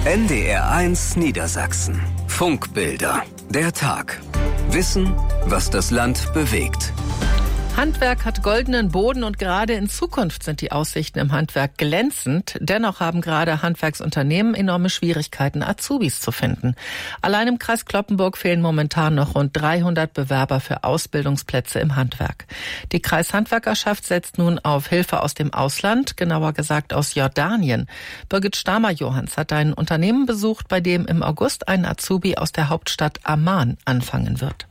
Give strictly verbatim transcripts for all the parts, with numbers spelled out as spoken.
N D R eins Niedersachsen. Funkbilder. Der Tag. Wissen, was das Land bewegt. Handwerk hat goldenen Boden und gerade in Zukunft sind die Aussichten im Handwerk glänzend. Dennoch haben gerade Handwerksunternehmen enorme Schwierigkeiten, Azubis zu finden. Allein im Kreis Cloppenburg fehlen momentan noch rund dreihundert Bewerber für Ausbildungsplätze im Handwerk. Die Kreishandwerkerschaft setzt nun auf Hilfe aus dem Ausland, genauer gesagt aus Jordanien. Birgit Stamer-Johans hat ein Unternehmen besucht, bei dem im August ein Azubi aus der Hauptstadt Amman anfangen wird.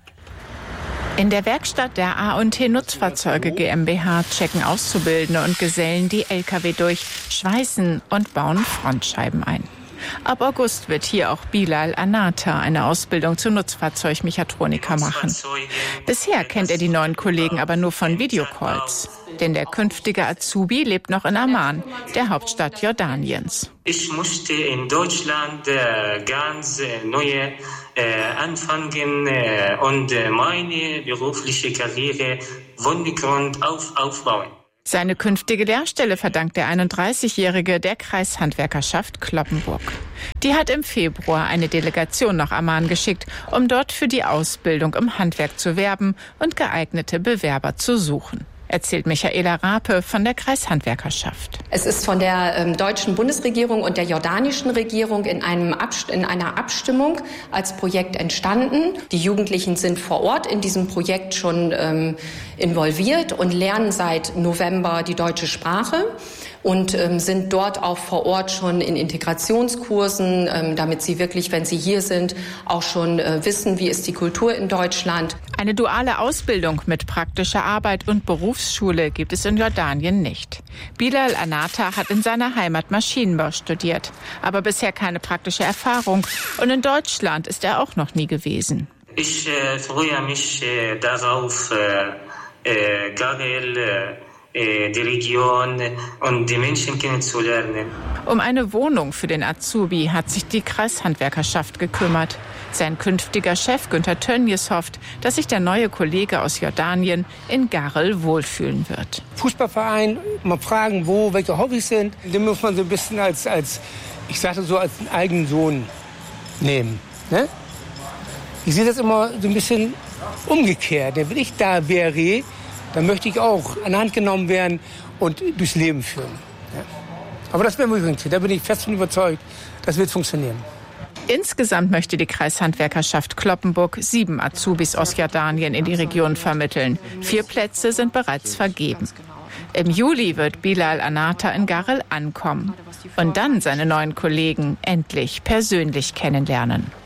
In der Werkstatt der A und T Nutzfahrzeuge GmbH checken Auszubildende und Gesellen die L K W durch, schweißen und bauen Frontscheiben ein. Ab August wird hier auch Bilal Anata eine Ausbildung zum Nutzfahrzeugmechatroniker machen. Bisher kennt er die neuen Kollegen aber nur von Videocalls. Denn der künftige Azubi lebt noch in Amman, der Hauptstadt Jordaniens. Ich musste in Deutschland äh, ganz äh, neue äh, anfangen äh, und äh, meine berufliche Karriere von Grund auf aufbauen. Seine künftige Lehrstelle verdankt der einunddreißigjährige der Kreishandwerkerschaft Cloppenburg. Die hat im Februar eine Delegation nach Amman geschickt, um dort für die Ausbildung im Handwerk zu werben und geeignete Bewerber zu suchen. Erzählt Michaela Rape von der Kreishandwerkerschaft. Es ist von der ähm, deutschen Bundesregierung und der jordanischen Regierung in, einem Abst- in einer Abstimmung als Projekt entstanden. Die Jugendlichen sind vor Ort in diesem Projekt schon ähm, involviert und lernen seit November die deutsche Sprache und ähm, sind dort auch vor Ort schon in Integrationskursen, ähm, damit sie wirklich, wenn sie hier sind, auch schon äh, wissen, wie ist die Kultur in Deutschland. Eine duale Ausbildung mit praktischer Arbeit und Berufsschule gibt es in Jordanien nicht. Bilal Anata hat in seiner Heimat Maschinenbau studiert, aber bisher keine praktische Erfahrung. Und in Deutschland ist er auch noch nie gewesen. Ich äh, freue mich äh, darauf, äh, äh, Garel, äh, die Region und die Menschen kennenzulernen. Um eine Wohnung für den Azubi hat sich die Kreishandwerkerschaft gekümmert. Sein künftiger Chef Günther Tönnies hofft, dass sich der neue Kollege aus Jordanien in Garel wohlfühlen wird. Fußballverein, mal fragen, wo, welche Hobbys sind. Den muss man so ein bisschen als, als ich sagte so, als einen eigenen Sohn nehmen. Ne? Ich sehe das immer so ein bisschen umgekehrt. Wenn ich da wäre, dann möchte ich auch an die Hand genommen werden und durchs Leben führen. Ja. Aber das werden wir hinkriegen. Da bin ich fest von überzeugt, das wird funktionieren. Insgesamt möchte die Kreishandwerkerschaft Cloppenburg sieben Azubis aus Jordanien in die Region vermitteln. Vier Plätze sind bereits vergeben. Im Juli wird Bilal Anata in Garel ankommen und dann seine neuen Kollegen endlich persönlich kennenlernen.